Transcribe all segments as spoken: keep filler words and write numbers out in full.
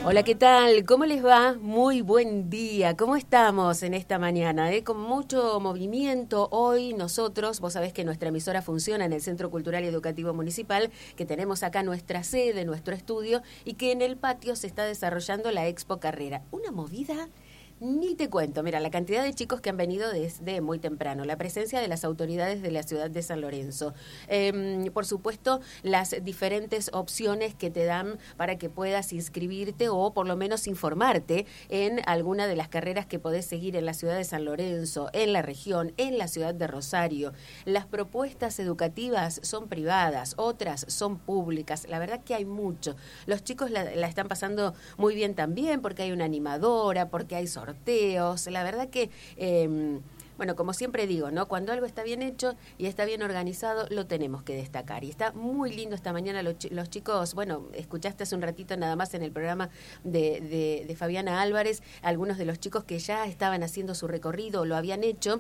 Hola, ¿qué tal? ¿Cómo les va? Muy buen día. ¿Cómo estamos en esta mañana? ¿Eh? Con mucho movimiento hoy nosotros, vos sabés que nuestra emisora funciona en el Centro Cultural y Educativo Municipal, que tenemos acá nuestra sede, nuestro estudio, y que en el patio se está desarrollando la Expo Carrera. Una movida... Ni te cuento, mira, la cantidad de chicos que han venido desde muy temprano, la presencia de las autoridades de la ciudad de San Lorenzo, eh, por supuesto, las diferentes opciones que te dan para que puedas inscribirte o por lo menos informarte en alguna de las carreras que podés seguir en la ciudad de San Lorenzo, en la región, en la ciudad de Rosario. Las propuestas educativas son privadas, otras son públicas, la verdad que hay mucho. Los chicos la, la están pasando muy bien también porque hay una animadora, porque hay sorteos. sorteos, la verdad que, eh, bueno, como siempre digo, ¿no? Cuando algo está bien hecho y está bien organizado, lo tenemos que destacar. Y está muy lindo esta mañana los, los chicos, bueno, escuchaste hace un ratito nada más en el programa de, de, de Fabiana Álvarez, algunos de los chicos que ya estaban haciendo su recorrido, lo habían hecho,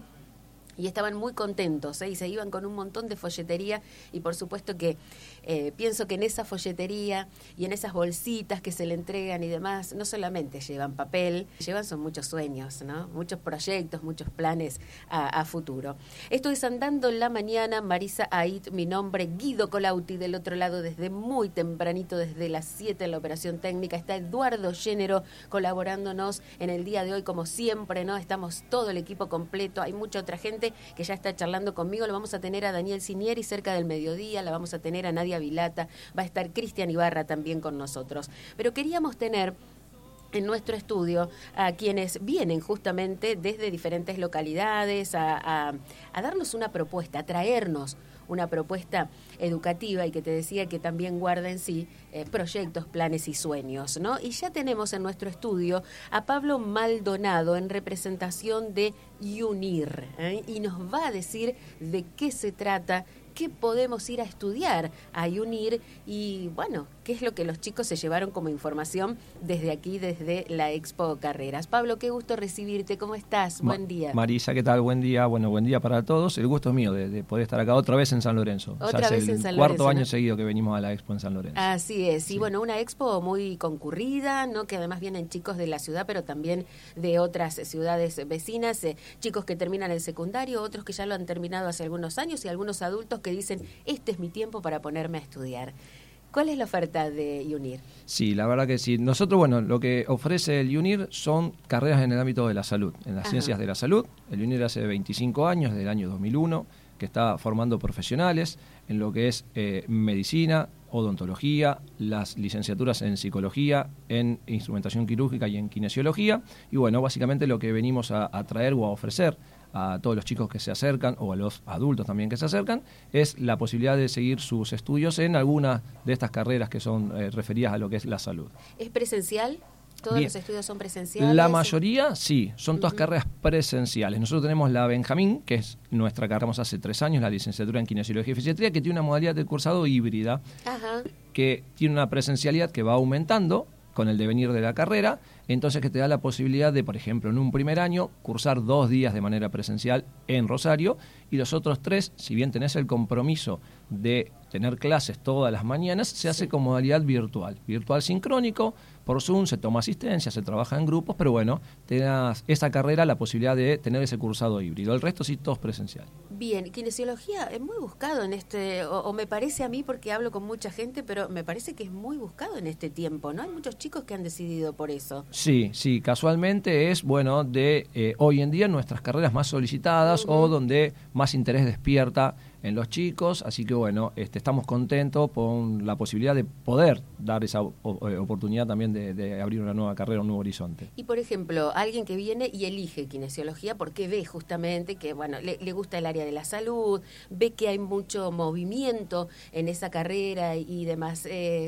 y estaban muy contentos, ¿eh? Y se iban con un montón de folletería y por supuesto que eh, pienso que en esa folletería y en esas bolsitas que se le entregan y demás, no solamente llevan papel, llevan son muchos sueños, ¿no? Muchos proyectos, muchos planes a, a futuro. Esto es Andando en la Mañana, Marisa Ait, mi nombre, Guido Colauti del otro lado desde muy tempranito, desde las siete en la operación técnica, está Eduardo Género colaborándonos en el día de hoy como siempre, ¿no? Estamos todo el equipo completo, hay mucha otra gente que ya está charlando conmigo. Lo vamos a tener a Daniel Cinieri cerca del mediodía, la vamos a tener a Nadia Vilata, va a estar Cristian Ibarra también con nosotros. Pero queríamos tener en nuestro estudio a quienes vienen justamente desde diferentes localidades a, a, a darnos una propuesta, a traernos una propuesta educativa y que te decía que también guarda en sí eh, proyectos, planes y sueños, ¿no? Y ya tenemos en nuestro estudio a Pablo Maldonado en representación de UNIR, ¿eh? Y nos va a decir de qué se trata, qué podemos ir a estudiar a UNIR y, bueno, qué es lo que los chicos se llevaron como información desde aquí, desde la Expo Carreras. Pablo, qué gusto recibirte, ¿cómo estás? Ma- Buen día. Marisa, ¿qué tal? Buen día, bueno, buen día para todos. El gusto es mío de, de poder estar acá otra vez en San Lorenzo. Otra ya vez hace en el San cuarto Lorenzo, año ¿no? seguido que venimos a la Expo en San Lorenzo. Así es, y Sí. bueno, una expo muy concurrida, ¿no? Que además vienen chicos de la ciudad, pero también de otras ciudades vecinas, eh, chicos que terminan el secundario, otros que ya lo han terminado hace algunos años y algunos adultos que dicen, este es mi tiempo para ponerme a estudiar. ¿Cuál es la oferta de UNIR? Sí, la verdad que sí. Nosotros, bueno, lo que ofrece el UNIR son carreras en el ámbito de la salud, en las Ajá. ciencias de la salud. El UNIR hace veinticinco años, desde el año dos mil uno, que está formando profesionales en lo que es eh, medicina, odontología, las licenciaturas en psicología, en instrumentación quirúrgica y en kinesiología. Y bueno, básicamente lo que venimos a, a traer o a ofrecer a todos los chicos que se acercan, o a los adultos también que se acercan, es la posibilidad de seguir sus estudios en alguna de estas carreras que son eh, referidas a lo que es la salud. ¿Es presencial? ¿Todos Bien. los estudios son presenciales? La mayoría, sí, son todas Uh-huh. carreras presenciales. Nosotros tenemos la Benjamín, que es nuestra carrera hace tres años, la licenciatura en kinesiología y fisiatría, que tiene una modalidad de cursado híbrida, Ajá. que tiene una presencialidad que va aumentando con el devenir de la carrera, entonces que te da la posibilidad de, por ejemplo, en un primer año, cursar dos días de manera presencial en Rosario, y los otros tres, si bien tenés el compromiso de tener clases todas las mañanas, se hace con modalidad virtual, virtual sincrónico, por Zoom, se toma asistencia, se trabaja en grupos, pero bueno, te das esa carrera la posibilidad de tener ese cursado híbrido, el resto sí, todo es presencial. Bien, kinesiología es muy buscado en este, o, o me parece a mí porque hablo con mucha gente, pero me parece que es muy buscado en este tiempo, ¿no? Hay muchos chicos que han decidido por eso. Sí, sí, casualmente es, bueno, de eh, hoy en día nuestras carreras más solicitadas Uh-huh. o donde más interés despierta en los chicos, así que bueno, este, estamos contentos con la posibilidad de poder dar esa o, o, oportunidad también de, de abrir una nueva carrera, un nuevo horizonte. Y por ejemplo, alguien que viene y elige kinesiología porque ve justamente que, bueno, le, le gusta el área de la salud, ve que hay mucho movimiento en esa carrera y demás. Eh,